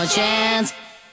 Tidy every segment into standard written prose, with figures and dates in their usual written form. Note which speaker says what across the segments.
Speaker 1: chance.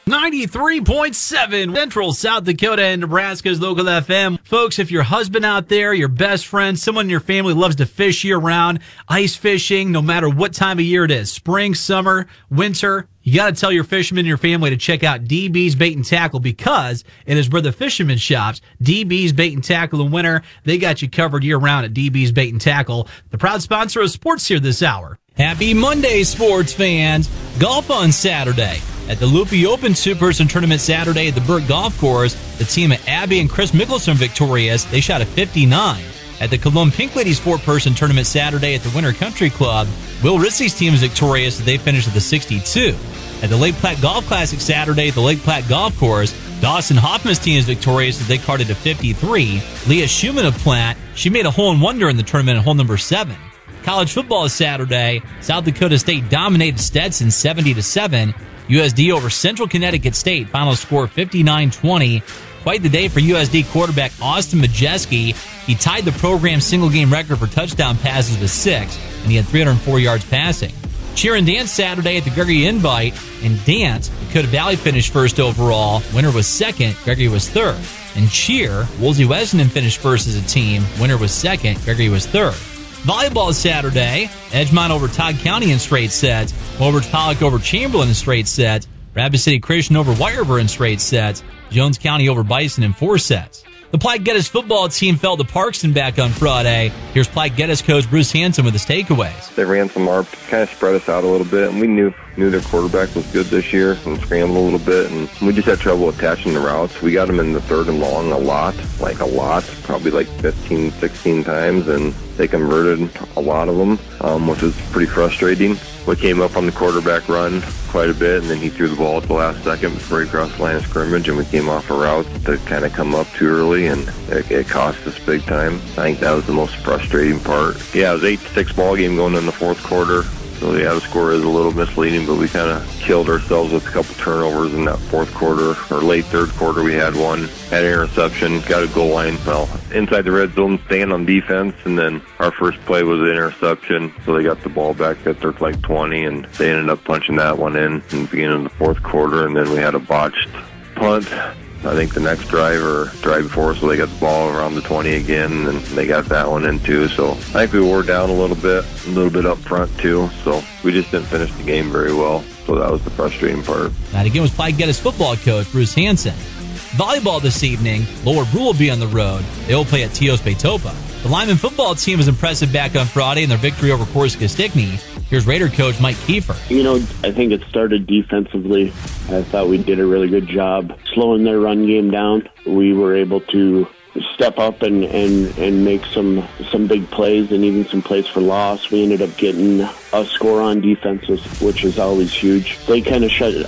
Speaker 2: 93.7 Central South Dakota and Nebraska's local FM. Folks, if your husband out there, your best friend, someone in your family loves to fish year-round, ice fishing, no matter what time of year it is, spring, summer, winter, you got to tell your fishermen in your family to check out DB's Bait and Tackle because it is where the fisherman shops. DB's Bait and Tackle in winter, they got you covered year-round at DB's Bait and Tackle, the proud sponsor of sports here this hour. Happy Monday, sports fans. Golf on Saturday. At the Loopy Open two-person tournament Saturday at the Burke Golf Course, the team of Abby and Chris Mickelson victorious. They shot a 59. At the Cologne Pink Ladies four-person tournament Saturday at the Winter Country Club, Will Ritzy's team is victorious as they finished at the 62. At the Lake Platte Golf Classic Saturday at the Lake Platte Golf Course, Dawson Hoffman's team is victorious as they carded a 53. Leah Schumann of Platte, she made a hole-in-one during the tournament at hole number 7. College football is Saturday. South Dakota State dominated Stetson 70-7. USD over Central Connecticut State. Final score 59-20. Quite the day for USD quarterback Austin Majeski. He tied the program single-game record for touchdown passes with 6, and he had 304 yards passing. Cheer and dance Saturday at the Gregory Invite. In dance, Dakota Valley finished first overall. Winner was second. Gregory was third. In cheer, Woolsey Wesleyan finished first as a team. Winner was second. Gregory was third. Volleyball is Saturday. Edgemont over Todd County in straight sets. Mobridge Pollock over Chamberlain in straight sets. Rapid City Christian over Weyerber in straight sets. Jones County over Bison in 4 sets. The Platte Geddes football team fell to Parkston back on Friday. Here's Platte Geddes coach Bruce Hanson with his takeaways.
Speaker 3: They ran some ARP, kind of spread us out a little bit, and we knew their quarterback was good this year and scrambled a little bit, and we just had trouble attaching the routes. We got them in the third and long a lot, probably like 15, 16 times, and they converted a lot of them, which was pretty frustrating. We came up on the quarterback run quite a bit, and then he threw the ball at the last second before he crossed the line of scrimmage, and we came off a route to kind of come up too early, and it cost us big time. I think that was the most frustrating part. Yeah, it was 8-6 ball game going in the fourth quarter. So, yeah, the score is a little misleading, but we kind of killed ourselves with a couple turnovers in that fourth quarter, or late third quarter. We had one, had an interception, got a goal line, inside the red zone, staying on defense, and then our first play was an interception, so they got the ball back at their 20, and they ended up punching that one in the beginning of the fourth quarter, and then we had a botched punt. I think the next drive before, so they got the ball around the 20 again, and they got that one in too. So I think we wore down a little bit up front too. So we just didn't finish the game very well. So that was the frustrating part.
Speaker 2: That again was Platte Geddes football coach Bruce Hanson. Volleyball this evening, Lower Brule will be on the road. They will play at Teos Petopa. The Lyman football team was impressive back on Friday in their victory over Corsica Stickney. Here's Raider coach Mike Kiefer.
Speaker 4: I think it started defensively. I thought we did a really good job slowing their run game down. We were able to step up and make some big plays and even some plays for loss. We ended up getting a score on defenses, which is always huge. They kind of shut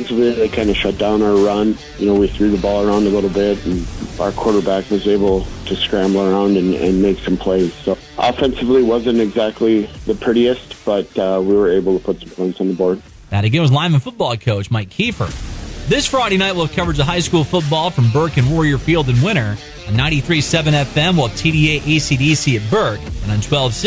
Speaker 4: down our run. We threw the ball around a little bit, and our quarterback was able to scramble around and make some plays. So offensively wasn't exactly the prettiest, but we were able to put some points on the board.
Speaker 2: That again was Lyman football coach Mike Kiefer. This Friday night, we'll have coverage of high school football from Burke and Warrior Field in Winter. On 93.7 FM, we'll have TDA ACDC at Burke. And on 12